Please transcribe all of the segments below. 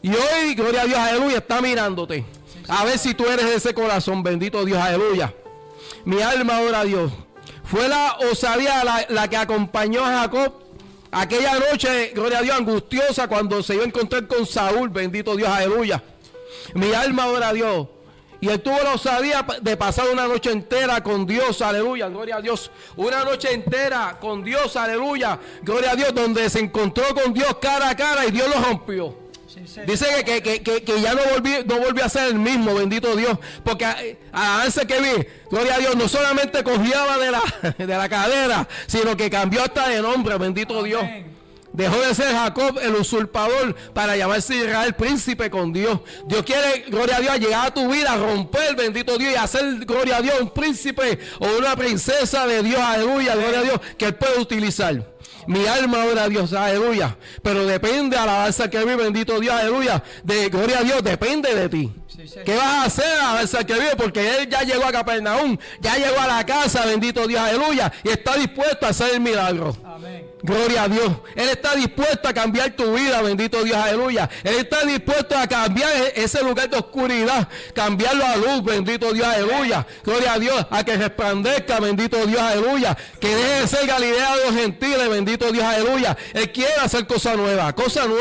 Y hoy, gloria a Dios, aleluya, está mirándote. A ver si tú eres de ese corazón, bendito Dios, aleluya. Mi alma adora a Dios. Fue la osadía la que acompañó a Jacob aquella noche, gloria a Dios, angustiosa, cuando se iba a encontrar con Saúl, bendito Dios, aleluya. Mi alma adora a Dios. Y él tuvo la osadía de pasar una noche entera con Dios, aleluya, gloria a Dios. Una noche entera con Dios, aleluya, gloria a Diz, donde se encontró con Dios cara a cara y Dios lo rompió. Dice que ya no volvió a ser el mismo, bendito Dios. Porque a ese que vi, gloria a Dios, no solamente cogiaba de la cadera, sino que cambió hasta de nombre, bendito Amén. Dios. Dejó de ser Jacob el usurpador para llamarse Israel príncipe con Dios. Dios quiere, gloria a Dios, llegar a tu vida, romper, bendito Dios, y hacer, gloria a Dios, un príncipe o una princesa de Dios, aleluya, gloria a Dios, que Él puede utilizar. Mi alma adora a Dios, aleluya. Pero depende, alabanza que vive, bendito Dios, aleluya. De gloria a Dios, depende de ti. ¿Qué vas a hacer, alabanza que vive? Porque Él ya llegó a Capernaum, ya llegó a la casa, bendito Dios, aleluya. Y está dispuesto a hacer el milagro. Amén. Gloria a Dios. Él está dispuesto a cambiar tu vida, bendito Dios, aleluya. Él está dispuesto a cambiar ese lugar de oscuridad, cambiarlo a luz, bendito Dios, aleluya. Gloria a Dios, a que resplandezca, bendito Dios, aleluya. Que deje de ser Galilea de los gentiles, bendito Dios, aleluya. Él quiere hacer cosas nuevas,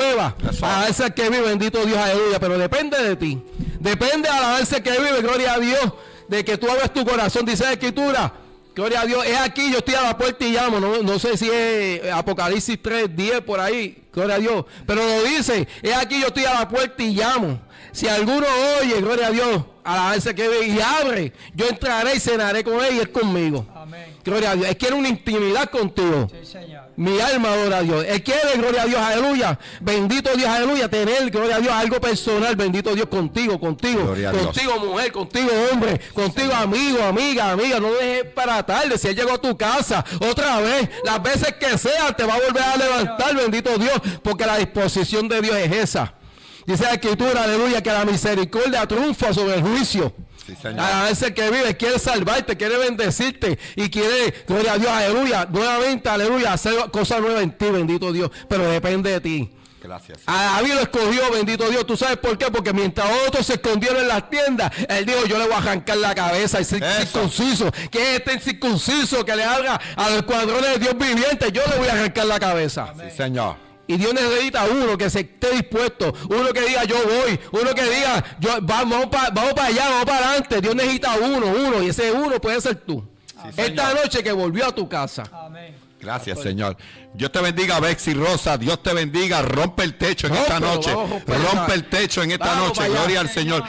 a ese que vive, bendito Dios, aleluya. Pero depende de ti. Depende a la vez que vive, gloria a Dios, de que tú abres tu corazón, dice la Escritura. Gloria a Dios, es aquí, yo estoy a la puerta y llamo. No sé si es Apocalipsis 3:10 por ahí, gloria a Dios. Pero lo dice, es aquí, yo estoy a la puerta y llamo. Si alguno oye, gloria a Dios, a la vez que ve y abre, yo entraré y cenaré con él y él conmigo. Amén. Gloria a Dios. Él quiere una intimidad contigo. Sí, Señor. Mi alma adora a Dios. Él quiere, gloria a Dios, aleluya. Bendito Dios, aleluya. Tener, gloria a Dios, algo personal. Bendito Dios, contigo, contigo, mujer, contigo, hombre, contigo, amigo, amiga. No dejes para tarde. Si él llegó a tu casa otra vez, las veces que sea, te va a volver a levantar, bendito Dios, porque la disposición de Dios es esa. Dice la Escritura, aleluya, que la misericordia triunfa sobre el juicio. Sí, a veces que vive, quiere salvarte, quiere bendecirte y quiere, gloria a Dios, aleluya, nuevamente, aleluya, hacer cosas nuevas en ti, bendito Dios, pero depende de ti. Gracias. A David lo escogió, bendito Dios. ¿Tú sabes por qué? Porque mientras otros se escondieron en las tiendas, él dijo, yo le voy a arrancar la cabeza y circunciso. Que este incircunciso que le haga a los escuadrones de Dios viviente, yo le voy a arrancar la cabeza. Amén. Sí, Señor. Y Dios necesita uno que se esté dispuesto, uno que diga yo voy, uno que diga vamos para allá, vamos para adelante. Dios necesita uno, y ese uno puede ser tú. Sí, esta noche que volvió a tu casa. Amén. Gracias, Señor. Dios te bendiga, Bexy Rosa. Dios te bendiga. Rompe el techo en esta noche. Rompe el techo en esta noche. Gloria al Señor.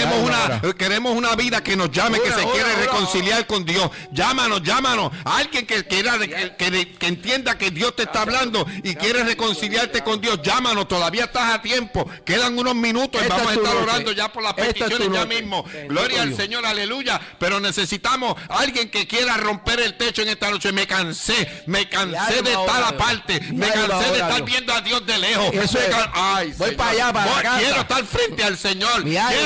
Queremos una vida que nos llame, que se quiere reconciliar con Dios. Llámanos. Alguien que quiera, que entienda que Dios te está hablando y quiere reconciliarte con Dios. Llámanos. Todavía estás a tiempo. Quedan unos minutos y vamos a estar orando ya por las peticiones ya mismo. Gloria al Señor. Aleluya. Pero necesitamos alguien que quiera romper el techo en esta noche. Me cansé de estar aparte, me cansé de estar viendo a Dios de lejos. Voy para allá, para casa. Quiero estar frente al Señor.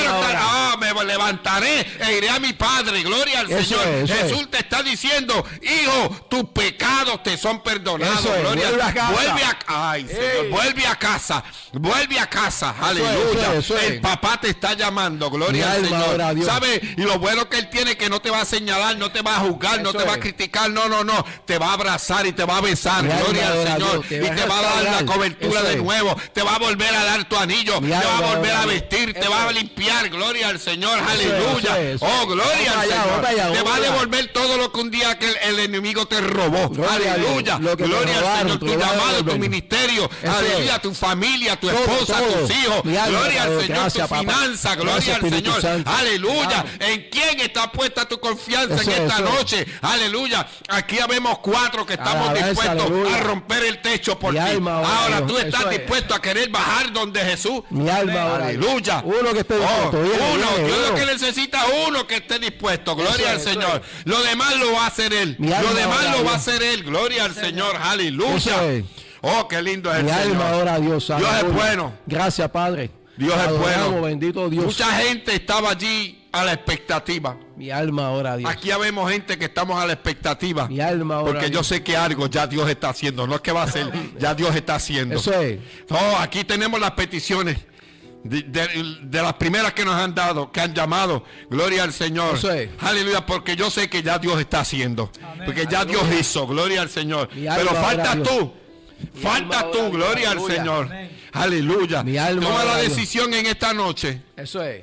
Me levantaré e iré a mi Padre. Gloria al Señor. Jesús te está diciendo, hijo, tus pecados te son perdonados. Gloria al Señor. Vuelve a casa. Vuelve a casa. Aleluya. El papá te está llamando. Gloria al Señor. ¿Sabe? Y lo bueno que Él tiene, que no te va a señalar, no te va a juzgar, no te va a criticar. No. Te va a abrazar y te va a besar. Gloria al Señor. Y te va a dar la cobertura de nuevo. Te va a volver a dar tu anillo. Te va a volver a vestir. Te va a limpiar. Gloria al Señor. Aleluya. Oh, gloria al Señor. Te va a devolver todo lo que un día que el enemigo te robó. Aleluya. Gloria al Señor. Tu llamado, tu ministerio. Aleluya. Tu familia, tu esposa, tus hijos. Gloria al Señor. Tu finanza. Gloria al Señor. Aleluya. ¿En quién está puesta tu confianza en esta noche? Aleluya. Aquí habemos 4 que estamos dispuestos a romper el techo por ti. Ahora tú estás dispuesto a querer bajar donde Jesús. Mi alma, aleluya. Uno que esté dispuesto. Dios lo que necesita, uno que esté dispuesto. Gloria al Señor. Lo demás lo va a hacer Él. Lo demás lo va a hacer Él. Gloria al Señor. Aleluya. Oh, qué lindo es el Señor. Mi alma adora a Dios. Dios es bueno. Gracias, Padre. Dios es bueno. Bendito Dios. Mucha gente estaba allí a la expectativa. Mi alma adora a Dios. Aquí habemos gente que estamos a la expectativa. Mi alma adora porque yo sé que algo ya Dios está haciendo. No es que va a hacer, ya Dios está haciendo. Eso es. No, aquí tenemos las peticiones de las primeras que nos han dado, que han llamado. Gloria al Señor. Eso es. Aleluya, porque yo sé que ya Dios está haciendo. Amén. Porque ya Aleluya. Dios hizo. Gloria al Señor. Mi alma Pero adora falta a Dios. tú. Mi Falta alma tú. adora a Dios. Gloria al Aleluya. Señor. Amén. Aleluya. Mi alma Toma adora la a Dios. decisión en esta noche. Eso es.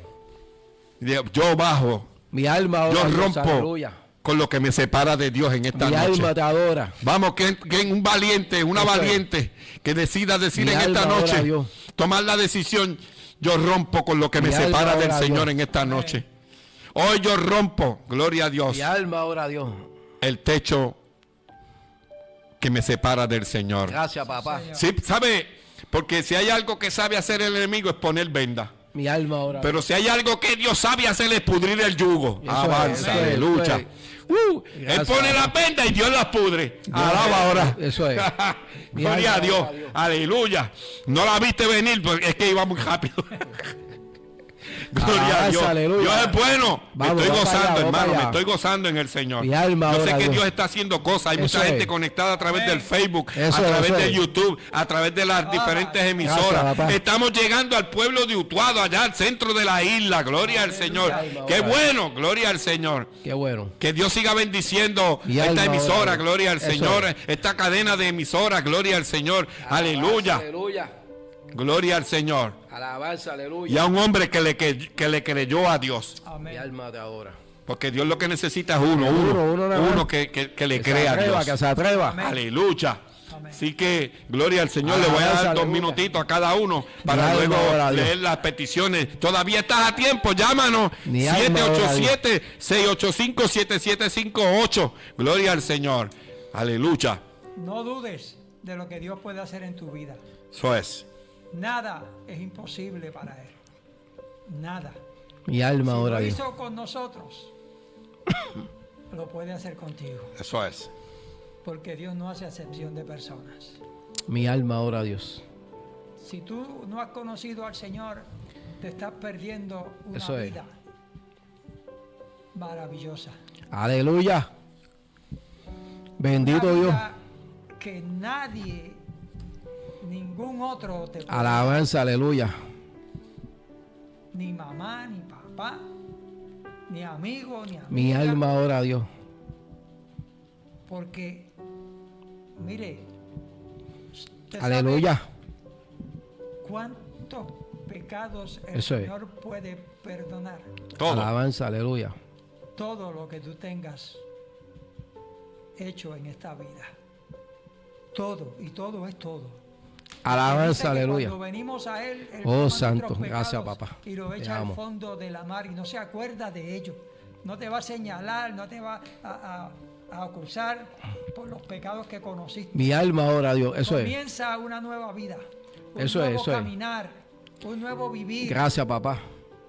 Yo bajo. Mi alma adora Yo a Dios. rompo Aleluya. con lo que me separa de Dios en esta Mi noche. alma te adora. Vamos, que un valiente, una Eso es. valiente que decida decir Mi en esta alma adora a noche, Dios. tomar la decisión. Yo rompo con lo que me Mi alma separa del adora a Señor Dios. en esta noche. Hoy yo rompo, gloria a Dios, Mi alma adora a Dios. el techo que me separa del Señor. Gracias, papá. Sí, ¿sabe? Porque si hay algo que sabe hacer el enemigo es poner venda. Mi alma adora a Dios. Pero si hay algo que Dios sabe hacer es pudrir el yugo. Eso Avanza, es, aleluya. eso Él Gracias, pone papá. la venda y Dios las pudre. Alaba ahora. Eso es. Mi Gloria a alma Dios. adora a Dios. Aleluya. No la viste venir porque es que iba muy rápido. Gloria a Alabanza, Dios. aleluya. Dios es bueno. Vamos, me estoy vamos para gozando, allá, vamos hermano. para Me allá. estoy gozando en el Señor. Mi alma Yo sé adora que a Dios Dios. está haciendo cosas. Hay Eso mucha es. gente conectada a través del Facebook, Eso a es, través eso de es. YouTube, a través de las diferentes emisoras. Gracias, papá. Estamos llegando al pueblo de Utuado, allá al centro de la isla. Gloria al Señor. alma Qué adora. bueno. Gloria al Señor. Qué bueno. Que Dios siga bendiciendo Mi esta alma emisora, adora. gloria al Eso Señor, es. esta cadena de emisoras, gloria al Señor, aleluya, Aleluya. gloria al Señor. Alabanza, aleluya. Y a un hombre que le creyó a Dios, Mi Amén. alma te adora. porque Dios lo que necesita es uno nada más. que le Que se crea a atreva, Dios. que se atreva. Amén. Aleluya. Amén. Así que, gloria al Señor, le voy a dar Alabanza, 2 aleluya. minutitos a cada uno para Mi alma luego adora a Dios. leer las peticiones. Todavía estás a tiempo, llámanos. Mi alma adora a Dios. 787-685-7758. Gloria al Señor. Aleluya. No dudes de lo que Dios puede hacer en tu vida. Eso es. Nada es imposible para Él. Nada. Mi alma Si adora a lo Dios. hizo con nosotros, lo puede hacer contigo. Eso es. Porque Dios no hace acepción de personas. Mi alma adora a Dios. Si tú no has conocido al Señor, te estás perdiendo una Eso es. vida maravillosa. Aleluya. Bendito Una Dios. vida que nadie, ningún otro te puede dar. Alabanza, aleluya. Ni mamá, ni papá, ni amigo, ni amiga. Mi alma adora a Dios. Porque, mire, ¿usted Aleluya. sabe cuántos pecados el Eso es. Señor puede perdonar? Todo. Alabanza, aleluya. Todo lo que tú tengas hecho en esta vida. Todo, y todo es todo. Alabanza, Dice que aleluya. Cuando venimos a Él, Él Oh, toma santo, nuestros gracias, pecados papá. y lo Te echa al amo. fondo de la mar y no se acuerda de ello. No te va a señalar, no te va a acusar por los pecados que conociste. Mi alma adora a Dios. Eso es. Comienza una nueva vida, un Eso es, nuevo eso es. caminar, un nuevo vivir. Gracias, papá.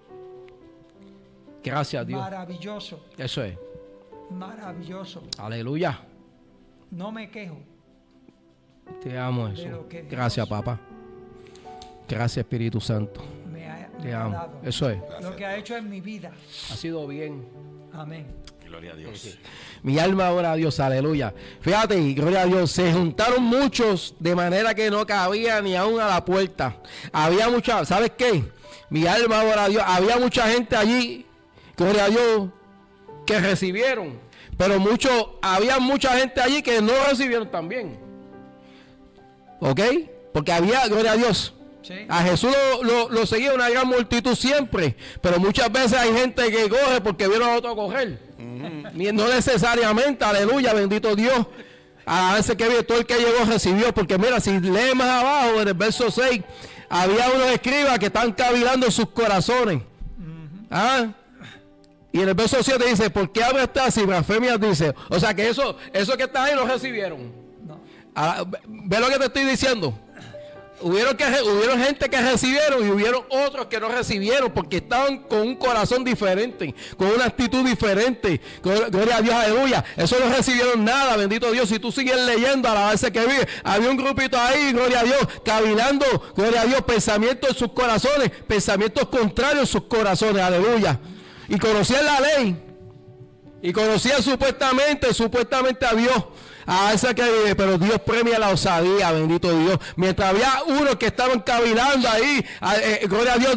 Gracias, Dios. Maravilloso, Eso es. maravilloso. Aleluya. No me quejo. Te amo, De Jesús. lo que Dios- Gracias, papá. Gracias, Espíritu Santo. Me Te ha amo. dado. Eso es. Lo que ha hecho en mi vida. Ha sido bien. Amén. Gloria a Dios. Mi alma adora a Dios, aleluya. Fíjate, y gloria a Dios, se juntaron muchos de manera que no cabía ni aún a la puerta. Había mucha, ¿sabes qué? Mi alma adora a Dios. Había mucha gente allí, gloria a Dios, que recibieron. Pero había mucha gente allí que no recibieron también. ¿Ok? Porque había, gloria a Dios. Sí. A Jesús lo seguía una gran multitud siempre, pero muchas veces hay gente que coge porque vieron a otro coger. No necesariamente, aleluya, bendito Dios. A veces que todo el que llegó recibió, porque mira, si lee más abajo en el verso 6, había unos escribas que están cavilando en sus corazones. ¿Ah? Y en el verso 7 dice, ¿por qué hablas así? Blasfemias dice. O sea que eso que está ahí no recibieron. No. ¿Ve lo que te estoy diciendo? Hubieron gente que recibieron y hubieron otros que no recibieron porque estaban con un corazón diferente, con una actitud diferente. Gloria a Dios, aleluya. Eso no recibieron nada, bendito Dios. Si tú sigues leyendo a la vez que vive, había un grupito ahí, gloria a Dios, cavilando, gloria a Dios, pensamientos en sus corazones, pensamientos contrarios en sus corazones, aleluya. Y conocían la ley, y conocían supuestamente a Dios. A esa que vive, pero Dios premia la osadía, bendito Dios. Mientras había unos que estaban cavilando ahí, gloria a Dios,